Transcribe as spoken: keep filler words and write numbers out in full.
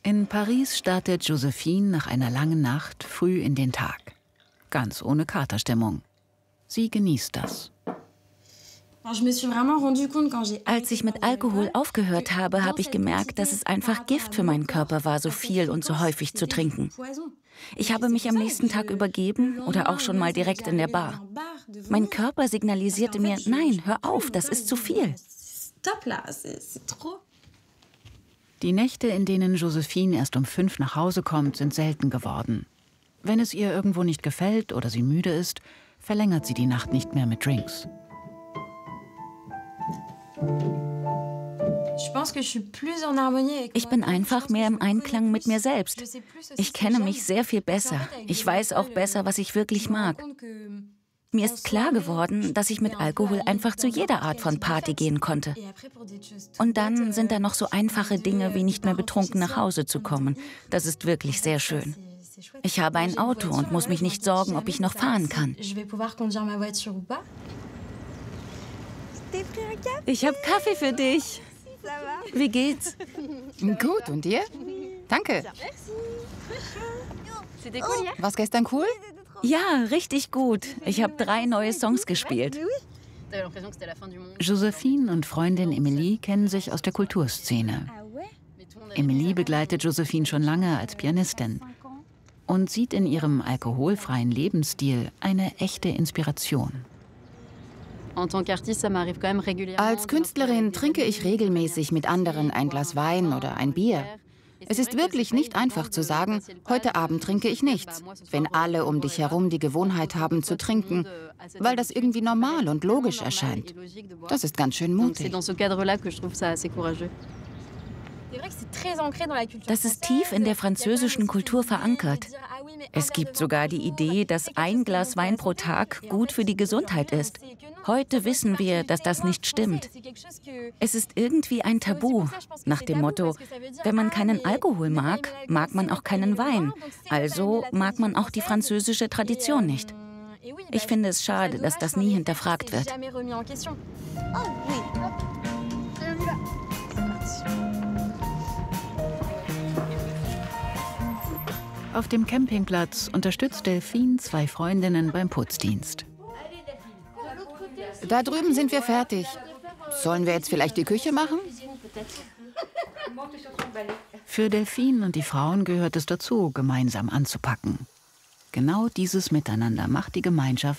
In Paris startet Joséphine nach einer langen Nacht früh in den Tag. Ganz ohne Katerstimmung. Sie genießt das. Als ich mit Alkohol aufgehört habe, habe ich gemerkt, dass es einfach Gift für meinen Körper war, so viel und so häufig zu trinken. Ich habe mich am nächsten Tag übergeben oder auch schon mal direkt in der Bar. Mein Körper signalisierte mir, nein, hör auf, das ist zu viel. Die Nächte, in denen Joséphine erst um fünf nach Hause kommt, sind selten geworden. Wenn es ihr irgendwo nicht gefällt oder sie müde ist, verlängert sie die Nacht nicht mehr mit Drinks. Ich bin einfach mehr im Einklang mit mir selbst. Ich kenne mich sehr viel besser. Ich weiß auch besser, was ich wirklich mag. Mir ist klar geworden, dass ich mit Alkohol einfach zu jeder Art von Party gehen konnte. Und dann sind da noch so einfache Dinge, wie nicht mehr betrunken nach Hause zu kommen. Das ist wirklich sehr schön. Ich habe ein Auto und muss mich nicht sorgen, ob ich noch fahren kann. Ich habe Kaffee für dich. Wie geht's? Gut, und dir? Danke. War's gestern cool? Ja, richtig gut. Ich habe drei neue Songs gespielt. Joséphine und Freundin Emilie kennen sich aus der Kulturszene. Emilie begleitet Joséphine schon lange als Pianistin und sieht in ihrem alkoholfreien Lebensstil eine echte Inspiration. Als Künstlerin trinke ich regelmäßig mit anderen ein Glas Wein oder ein Bier. Es ist wirklich nicht einfach zu sagen, heute Abend trinke ich nichts, wenn alle um dich herum die Gewohnheit haben zu trinken, weil das irgendwie normal und logisch erscheint. Das ist ganz schön mutig. Das ist tief in der französischen Kultur verankert. Es gibt sogar die Idee, dass ein Glas Wein pro Tag gut für die Gesundheit ist. Heute wissen wir, dass das nicht stimmt. Es ist irgendwie ein Tabu, nach dem Motto, wenn man keinen Alkohol mag, mag man auch keinen Wein. Also mag man auch die französische Tradition nicht. Ich finde es schade, dass das nie hinterfragt wird. Auf dem Campingplatz unterstützt Delphine zwei Freundinnen beim Putzdienst. Da drüben sind wir fertig. Sollen wir jetzt vielleicht die Küche machen? Für Delphine und die Frauen gehört es dazu, gemeinsam anzupacken. Genau dieses Miteinander macht die Gemeinschaft